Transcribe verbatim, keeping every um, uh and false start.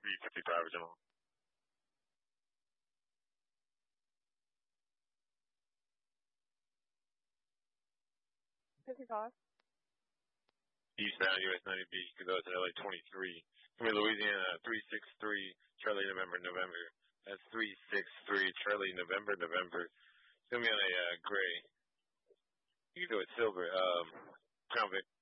three fifty-five original. fifty-five. Eastbound U S ninety B, could go to L A twenty-three. From Louisiana, three six three, Charlie, November, November. That's three six three, Charlie, November, November. It's going to be on a uh, gray. You can do it silver. Um, Crown Vic.